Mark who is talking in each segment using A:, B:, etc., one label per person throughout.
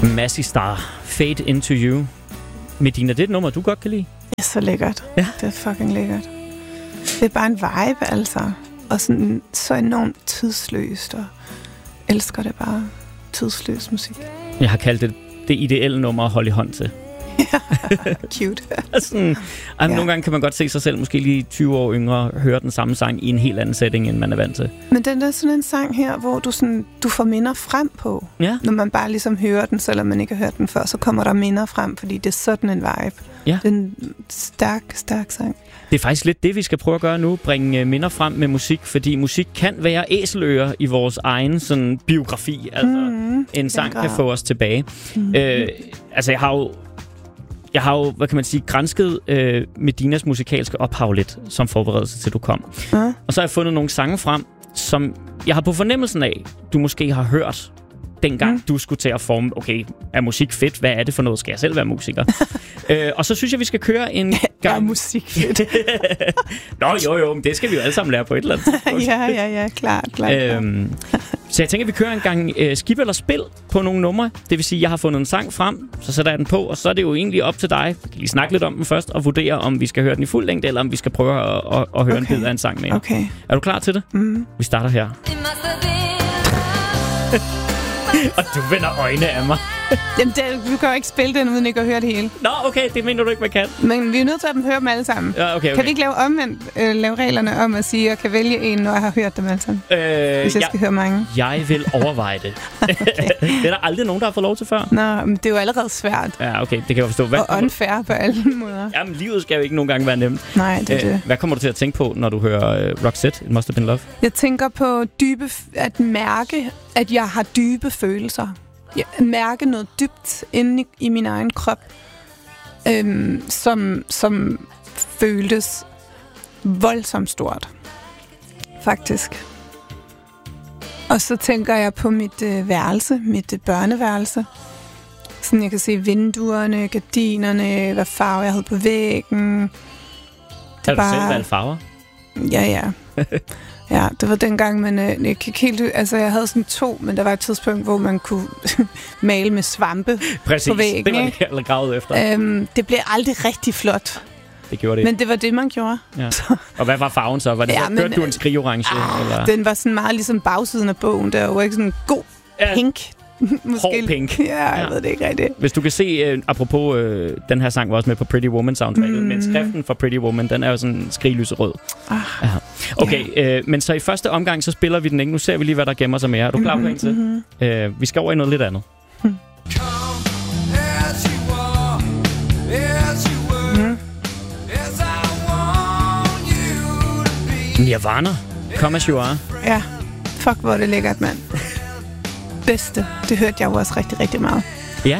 A: Massey Star, Fade Into You. Medina, det er et nummer, du godt kan lide?
B: Det er så lækkert.
A: Ja.
B: Det er fucking lækkert. Det er bare en vibe, altså. Og sådan, så enormt tidsløst, og elsker det bare. Tidsløs musik.
A: Jeg har kaldt det ideelle nummer at holde i hånd til.
B: Cute.
A: Sådan, nogle gange kan man godt se sig selv, måske lige 20 år yngre, høre den samme sang i en helt anden setting, end man er vant til.
B: Men den er sådan en sang her, hvor du får minder frem på.
A: Ja.
B: Når man bare ligesom hører den, selvom man ikke har hørt den før, så kommer der minder frem, fordi det er sådan en vibe.
A: Ja.
B: Det er en stærk sang.
A: Det er faktisk lidt det, vi skal prøve at gøre nu. Bringe minder frem med musik, fordi musik kan være æselører i vores egen sådan, biografi. Altså, en sang kan få os tilbage. Altså, jeg har jo, hvad kan man sige, gransket Medinas musikalske ophav lidt, som forberedelse til, du kom. Og så har jeg fundet nogle sange frem, som jeg har på fornemmelsen af, du måske har hørt, dengang du skulle til at forme, okay, er musik fedt? Hvad er det for noget? Skal jeg selv være musiker? Og så synes jeg, vi skal køre en gang...
B: Er musik fedt?
A: Nå, jo, men det skal vi jo alle sammen lære på et eller andet tidspunkt.
B: ja, klart.
A: Så jeg tænker, vi kører en gang skip eller spil på nogle numre. Det vil sige, at jeg har fundet en sang frem, så sætter jeg den på, og så er det jo egentlig op til dig. Vi kan lige snakke lidt om den først, og vurdere, om vi skal høre den i fuld længde, eller om vi skal prøve at høre en bid af en sang med.
B: Okay.
A: Er du klar til det? Vi starter her. Og du vender øjne af mig.
B: Jamen, du kan jo ikke spille den, uden ikke at høre det hele.
A: Nå, okay, det mener du ikke, man kan.
B: Men vi er nødt til at høre dem alle sammen.
A: Ja, okay.
B: Kan vi ikke lave reglerne om at sige, at jeg kan vælge en, når jeg har hørt dem alle sammen? Hvis jeg skal høre mange.
A: Jeg vil overveje det. Okay. Det er der aldrig nogen, der har fået lov til før.
B: Nå, men det er jo allerede svært.
A: Ja, okay, det kan jeg forstå.
B: Og unfair på alle måder.
A: Jamen, livet skal jo ikke nogen gange være nemt.
B: Nej, det er det.
A: Hvad kommer du til at tænke på, når du hører Roxette, It Must Have Been Love?
B: Jeg tænker på at mærke, at jeg har dybe følelser. Jeg mærke noget dybt inde i min egen krop, som føltes voldsomt stort, faktisk. Og så tænker jeg på mit værelse, mit børneværelse. Sådan jeg kan se vinduerne, gardinerne, hvad farve jeg havde på væggen.
A: Har du selv valgt farver?
B: Ja. Ja, det var dengang, men jeg kan helt... Altså, jeg havde sådan 2, men der var et tidspunkt, hvor man kunne male med svampe på væggen.
A: Det var det, jeg gravet efter.
B: Det blev aldrig rigtig flot.
A: Det gjorde det.
B: Men det var det, man gjorde.
A: Ja. Og hvad var farven så? Var det hørte du en skrigorange? Eller?
B: Den var sådan meget ligesom bagsiden af bogen. Der var ikke sådan en god pink.
A: Hård pink.
B: Ja, jeg ved det ikke rigtigt.
A: Hvis du kan se, apropos den her sang var også med på Pretty Woman soundtracket, men skriften for Pretty Woman, den er jo sådan skriglyserød. Okay, men så i første omgang, så spiller vi den ikke. Nu ser vi lige, hvad der gemmer sig mere. Er du klar på en til? Vi skal over i noget lidt andet. Nirvana. Come as you are.
B: Ja, fuck hvor er det lækkert, mand. Bedste. Det hørte jeg jo også rigtig, rigtig meget.
A: Ja.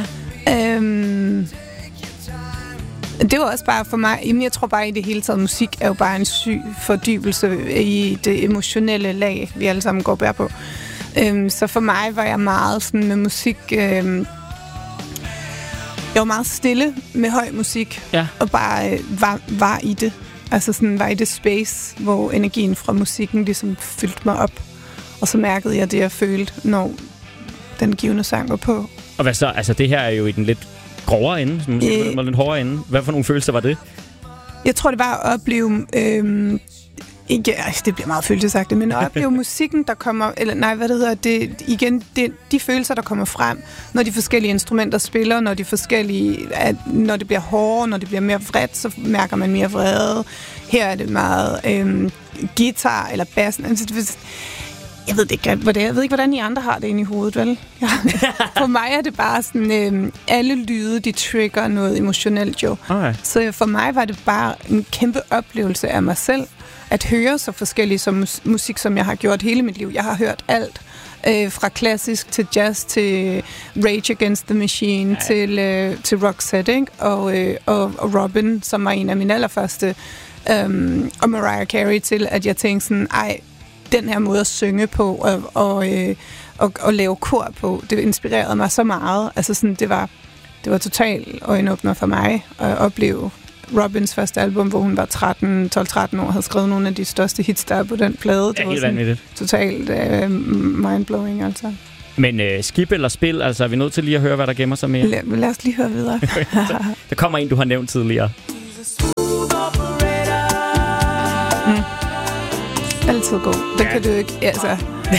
B: Det var også bare for mig... Jamen, jeg tror bare i det hele taget, musik er jo bare en syg fordybelse i det emotionelle lag, vi alle sammen går bær på. Så for mig var jeg meget sådan med musik... jeg var meget stille med høj musik, og bare var i det. Altså sådan var i det space, hvor energien fra musikken ligesom fyldte mig op. Og så mærkede jeg det, jeg følte, når den givende sang var på.
A: Og hvad så? Altså, det her er jo i den lidt grovere ende, måske lidt hårdere ende. Hvad for nogle følelser var det?
B: Jeg tror, det var at opleve... det bliver meget følelsesagtigt, men at opleve musikken, der kommer... Eller nej, hvad det hedder? De følelser, der kommer frem, når de forskellige instrumenter spiller, når det bliver hårdere, når det bliver mere vredt, så mærker man mere vrede. Her er det meget guitar eller bassen. Altså, jeg ved ikke, hvordan I andre har det inde i hovedet, vel? Ja. For mig er det bare sådan, alle lyde, de trigger noget emotionelt jo. Okay. Så for mig var det bare en kæmpe oplevelse af mig selv, at høre så forskellige som musik, som jeg har gjort hele mit liv. Jeg har hørt alt, fra klassisk til jazz, til Rage Against the Machine, til Roxette, ikke? Og Robin, som var en af mine allerførste, og Mariah Carey, til at jeg tænkte sådan, den her måde at synge på og lave kor på, det inspirerede mig så meget. Altså sådan, det var totalt øjenåbner for mig at opleve Robins første album, hvor hun var 12-13 år, havde skrevet nogle af de største hits, der på den plade. Det var helt vanvittigt. Totalt mindblowing, altså.
A: Men skip eller spil, altså er vi nødt til lige at høre, hvad der gemmer sig mere?
B: Lad os lige høre videre.
A: Der kommer en, du har nævnt tidligere.
B: Altid god. Den kan du ikke, altså...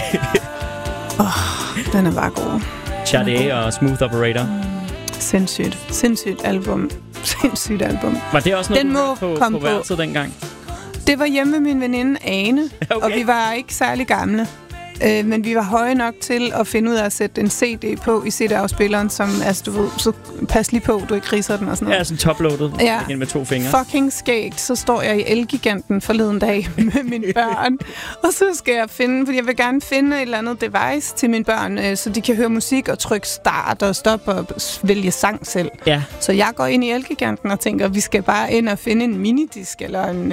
B: den er bare god.
A: Sade og Smooth Operator.
B: Sindssygt album. Sindssygt album.
A: Var det også noget,
B: den
A: du hørte på værelset dengang?
B: Det var hjemme med min veninde Ane, okay. Og vi var ikke særlig gamle. Men vi var høje nok til at finde ud af at sætte en CD på i CD-afspilleren, som, altså du ved, så pas lige på, du ikke riser den og sådan noget.
A: Ja, sådan toploadet.
B: Ja.
A: Igen med 2 fingre.
B: Fucking skægt. Så står jeg i Elgiganten forleden dag med mine børn, og så skal jeg finde, fordi jeg vil gerne finde et eller andet device til mine børn, så de kan høre musik og trykke start og stop og vælge sang selv.
A: Ja.
B: Så jeg går ind i Elgiganten og tænker, vi skal bare ind og finde en minidisk eller en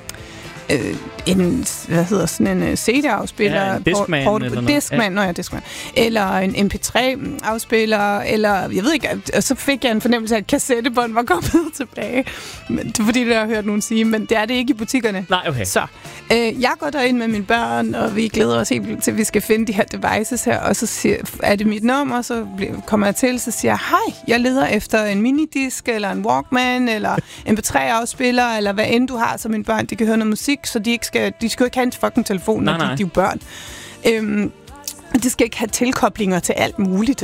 B: sådan en CD-afspiller,
A: ja, en Discman,
B: eller en MP3-afspiller, eller jeg ved ikke, og så fik jeg en fornemmelse af, at kassettebånd var kommet tilbage. Men det er fordi, det har jeg hørt nogen sige, men det er det ikke i butikkerne.
A: Nej, okay.
B: Så jeg går derind med mine børn, og vi glæder os helt til, at vi skal finde de her devices her, og så siger, er det mit nummer, så kommer jeg til, så siger jeg, hej, jeg leder efter en minidisk, eller en Walkman, eller MP3-afspiller, eller hvad end du har, så mine børn, de kan høre noget musik, så de skal ikke have en fucking telefon, når de er jo børn. De skal ikke have tilkoblinger til alt muligt,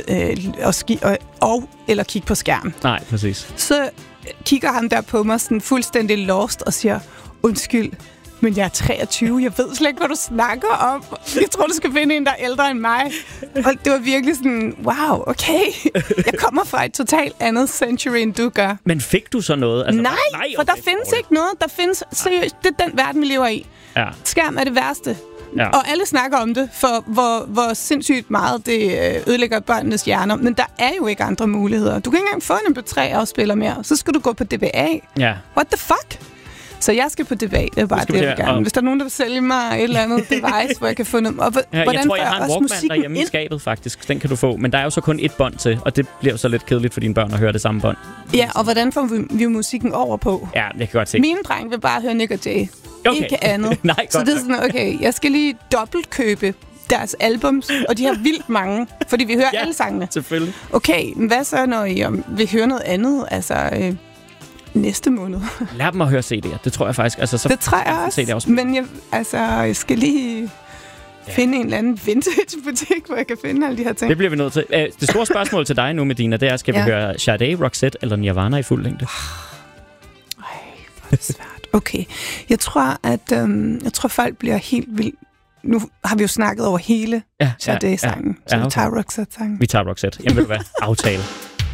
B: eller kigge på skærmen.
A: Nej, præcis.
B: Så kigger han der på mig sådan fuldstændig lost og siger, undskyld, men jeg er 23, jeg ved slet ikke, hvad du snakker om. Jeg tror, du skal finde en, der er ældre end mig. Og det var virkelig sådan, wow, okay. Jeg kommer fra et totalt andet century, end du gør.
A: Men fik du så noget? Altså,
B: nej, for der findes ikke noget. Der findes, seriøst, det er den verden, vi lever i.
A: Ja.
B: Skærm er det værste.
A: Ja.
B: Og alle snakker om det, for hvor sindssygt meget det ødelægger børnenes hjerner. Men der er jo ikke andre muligheder. Du kan ikke engang få en MP3-afspiller mere. Så skal du gå på DBA.
A: Ja.
B: What the fuck? Så jeg skal på DBA, det er bare det, jeg vil gerne. Hvis der er nogen, der vil sælge mig et eller andet device, hvor jeg kan få noget... Og
A: jeg tror, jeg har en Walkman derhjemme i skabet, faktisk. Den kan du få. Men der er jo så kun et bånd til, og det bliver jo så lidt kedeligt for dine børn at høre det samme bånd.
B: Ja, og hvordan får vi musikken over på?
A: Ja, det kan godt se.
B: Mine drenge vil bare høre Nick og Jay. Okay. Ikke andet.
A: Nej,
B: så det er sådan, okay, jeg skal lige dobbeltkøbe deres albums, og de har vildt mange, fordi vi hører alle sangene.
A: Selvfølgelig.
B: Okay, men hvad så, når I vil høre noget andet? Altså... næste måned.
A: Lad dem at høre CD'er. Det tror jeg faktisk. Altså, så
B: det tror jeg også. Men jeg skal lige finde en eller anden vintage-butik, hvor jeg kan finde alle de her ting.
A: Det bliver vi nødt til. Det store spørgsmål til dig nu, Medina, det er, skal vi høre Sade, Roxette eller Nirvana i fuld længde?
B: Hvor er det svært. Okay. Jeg tror, folk bliver helt vildt. Nu har vi jo snakket over hele Sade-sangen, så vi tager Roxette-sangen.
A: Vi tager Roxette. Jamen, ved du hvad? Aftale.